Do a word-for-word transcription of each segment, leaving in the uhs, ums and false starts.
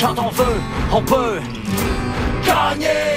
Quand on veut, on peut gagner.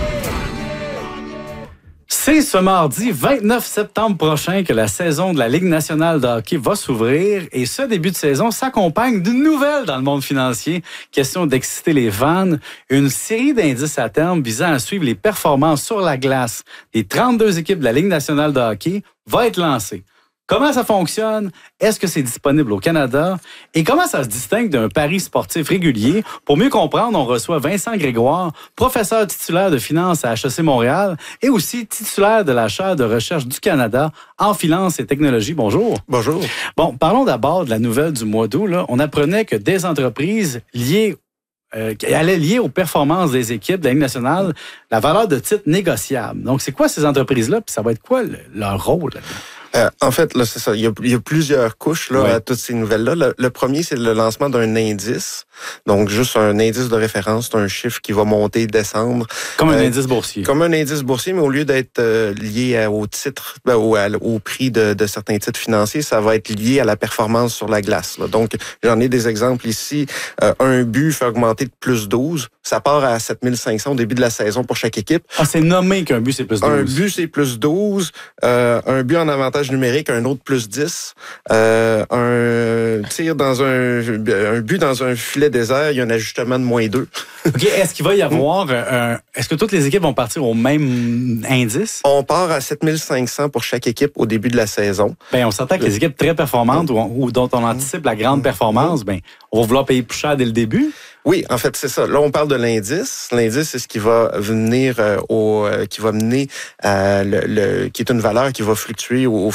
C'est ce mardi vingt-neuf septembre prochain que la saison de la Ligue nationale de hockey va s'ouvrir et ce début de saison s'accompagne d'une nouvelle dans le monde financier. Question d'exciter les fans. Une série d'indices à terme visant à suivre les performances sur la glace des trente-deux équipes de la Ligue nationale de hockey va être lancée. Comment ça fonctionne? Est-ce que c'est disponible au Canada? Et comment ça se distingue d'un pari sportif régulier? Pour mieux comprendre, on reçoit Vincent Grégoire, professeur titulaire de finance à H E C Montréal et aussi titulaire de la chaire de recherche du Canada en finance et technologie. Bonjour. Bonjour. Bon, parlons d'abord de la nouvelle du mois d'août. Là. On apprenait que des entreprises liées Euh, qui allait lier aux performances des équipes de la Ligue nationale la valeur de titres négociables. Donc, c'est quoi ces entreprises-là? Puis ça va être quoi le, leur rôle là-dedans? Euh, en fait, là, c'est ça. Il y a, il y a plusieurs couches là, oui. à toutes ces nouvelles-là. Le, le premier, c'est le lancement d'un indice. Donc, juste un indice de référence. C'est un chiffre qui va monter, descendre. Comme un euh, indice boursier. Comme un indice boursier, mais au lieu d'être euh, lié à, au titre, ben, au, à, au prix de, de certains titres financiers, ça va être lié à la performance sur la glace. Là. Donc, j'en ai des exemples ici. Euh, un but fait augmenter de plus douze. Ça part à sept mille cinq cents au début de la saison pour chaque équipe. Ah, c'est nommé qu'un but, c'est plus douze. Un but, c'est plus douze. Euh, un but en avantage numérique, un autre plus dix. Euh, un tir dans un, un but dans un filet désert, il y a un ajustement de moins deux. OK. Est-ce qu'il va y avoir un... Est-ce que toutes les équipes vont partir au même indice? On part à sept mille cinq cents pour chaque équipe au début de la saison. Bien, on s'entend que les équipes très performantes ou, ou dont on anticipe la grande performance, bien, on va vouloir payer plus cher dès le début. Oui, en fait, c'est ça. Là, on parle de l'indice. L'indice, c'est ce qui va venir euh, au, euh, qui va mener à le, le, qui est une valeur qui va fluctuer au, au,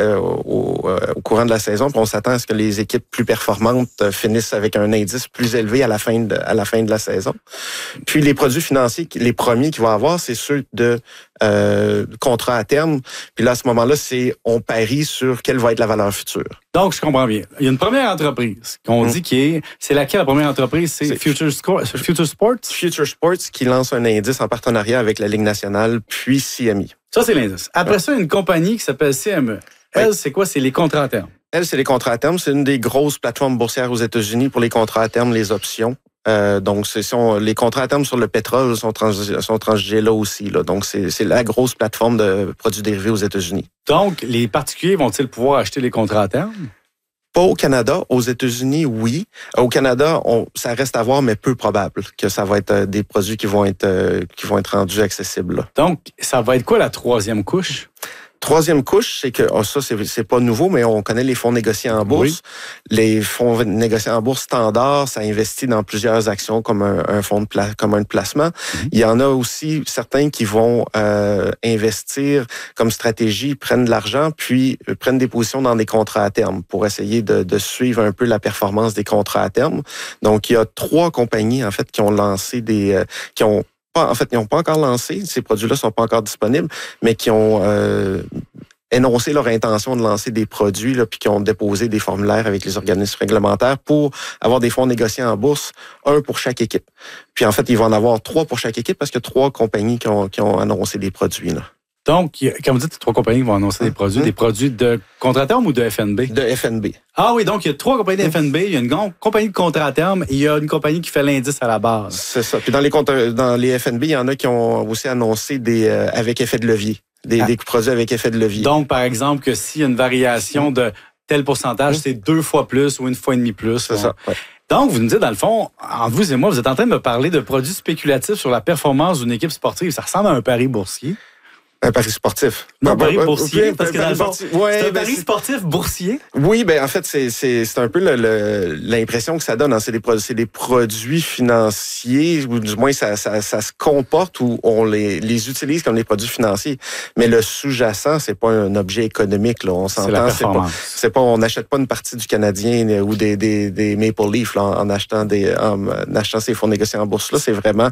au, euh, au courant de la saison. Puis on s'attend à ce que les équipes plus performantes euh, finissent avec un indice plus élevé à la fin de, à la fin de la saison. Puis les produits financiers, les premiers qu'ils vont avoir, c'est ceux de euh, contrats à terme. Puis là, à ce moment-là, c'est on parie sur quelle va être la valeur future. Donc, je comprends bien. Il y a une première entreprise qu'on mmh. dit qui est... C'est laquelle la première entreprise? C'est, c'est Future, Sco- Future Sports? Future Sports qui lance un indice en partenariat avec la Ligue nationale, puis C M E. Ça, c'est l'indice. Après ouais. ça, une compagnie qui s'appelle C M E. Elle, ouais. c'est quoi? C'est les contrats à terme. Elle, c'est les contrats à terme. C'est une des grosses plateformes boursières aux États-Unis pour les contrats à terme, les options. Euh, donc, ce sont les contrats à terme sur le pétrole sont, trans, sont transigés là aussi. Là. Donc, c'est, c'est la grosse plateforme de produits dérivés aux États-Unis. Donc, les particuliers vont-ils pouvoir acheter les contrats à terme? Pas au Canada. Aux États-Unis, oui. Au Canada, on, ça reste à voir, mais peu probable que ça va être des produits qui vont être, euh, qui vont être rendus accessibles. Là. Donc, ça va être quoi la troisième couche? Troisième couche, c'est que oh, ça, c'est, c'est pas nouveau, mais on connaît les fonds négociés en bourse. Oui. Les fonds négociés en bourse standard, ça investit dans plusieurs actions comme un, un fonds de pla- comme un placement. Mm-hmm. Il y en a aussi certains qui vont euh, investir comme stratégie, prennent de l'argent, puis euh, prennent des positions dans des contrats à terme pour essayer de, de suivre un peu la performance des contrats à terme. Donc, il y a trois compagnies en fait qui ont lancé des, euh, qui ont En fait, ils n'ont pas encore lancé, ces produits-là ne sont pas encore disponibles, mais qui ont euh, énoncé leur intention de lancer des produits, là, puis qui ont déposé des formulaires avec les organismes réglementaires pour avoir des fonds négociés en bourse, un pour chaque équipe. Puis en fait, ils vont en avoir trois pour chaque équipe parce qu'il y a trois compagnies qui ont, qui ont annoncé des produits. Là. Donc, quand vous dites trois compagnies qui vont annoncer des produits, mmh. des produits de contrat à terme ou de F N B? De F N B. Ah oui, donc il y a trois compagnies de F N B, il y a une grande compagnie de contrat à terme et il y a une compagnie qui fait l'indice à la base. C'est ça. Puis dans les, contra- dans les F N B, il y en a qui ont aussi annoncé des euh, avec effet de levier, des, ah. des produits avec effet de levier. Donc, par exemple, que s'il y a une variation de tel pourcentage, mmh. c'est deux fois plus ou une fois et demi plus. C'est bon. ça, ouais. Donc, vous nous dites, dans le fond, entre vous et moi, vous êtes en train de me parler de produits spéculatifs sur la performance d'une équipe sportive. Ça ressemble à un pari boursier. Un pari sportif. Non, ben, pari ben, boursier, ben, parce que ben, dans le fond, ouais, c'est un ben, pari c'est... sportif boursier? Oui, ben en fait, c'est, c'est, c'est un peu le, le, l'impression que ça donne. Hein. C'est, des, c'est des produits financiers, ou du moins, ça, ça, ça se comporte ou on les, les utilise comme des produits financiers. Mais le sous-jacent, c'est pas un objet économique. Là. On s'entend, c'est, la c'est pas, c'est pas, on n'achète pas une partie du Canadien ou des, des, des Maple Leafs là, en, achetant des, en, en achetant ces fonds négociés en bourse. Là, c'est vraiment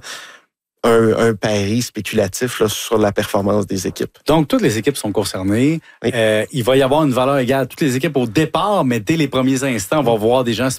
Un, un pari spéculatif là, sur la performance des équipes. Donc, toutes les équipes sont concernées. Oui. Euh, il va y avoir une valeur égale à toutes les équipes au départ, mais dès les premiers instants, on va voir des gens